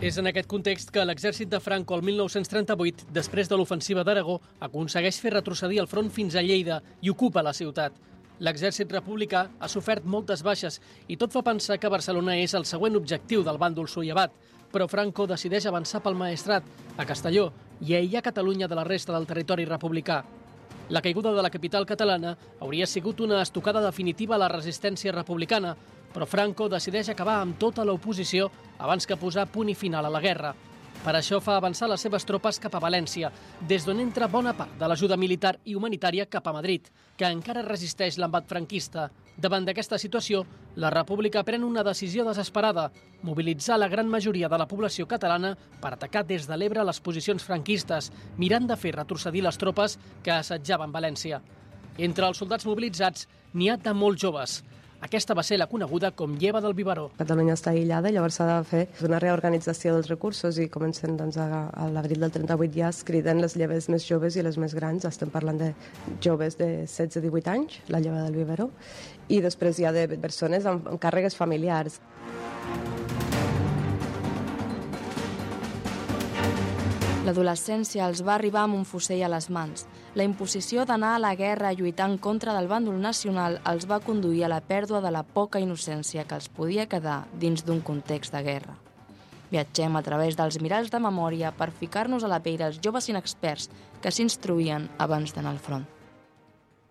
És en aquest context que l'exèrcit de Franco el 1938, després de l'ofensiva d'Aragó, aconsegueix fer retrocedir el front fins a Lleida i ocupa la ciutat. L'exèrcit republicà ha sofert moltes baixes i tot fa pensar que Barcelona és el següent objectiu del bàndol sollevat, però Franco decideix avançar pel Maestrat, a Castelló, i aïllar Catalunya de la resta del territori republicà. La caiguda de la capital catalana hauria sigut una estocada definitiva a la resistència republicana, però Franco decideix acabar amb tota l'oposició abans que posar punt i final a la guerra. Per això fa avançar les seves tropes cap a València, des d'on entra bona part de l'ajuda militar i humanitària cap a Madrid, que encara resisteix l'embat franquista. Davant d'aquesta situació, la República pren una decisió desesperada, mobilitzar la gran majoria de la població catalana per atacar des de l'Ebre les posicions franquistes, mirant de fer retrocedir les tropes que assetjaven València. Entre els soldats mobilitzats n'hi ha de molt joves. Aquesta va ser la coneguda com lleva del biberó. Catalunya està aïllada, llavors s'ha de fer una reorganització dels recursos i comencen a l'abril del 38 ja es criden les lleves més joves i les més grans. Estem parlant de joves de 16-18 anys, la lleva del biberó, i després hi ha de persones amb càrregues familiars. L'adolescència els va arribar amb un fusell a les mans. La imposició d'anar a la guerra a lluitar en contra del bàndol nacional els va conduir a la pèrdua de la poca innocència que els podia quedar dins d'un context de guerra. Viatgem a través dels miralls de memòria per ficar-nos a la pell dels joves inexperts que s'instruïen abans d'anar al front.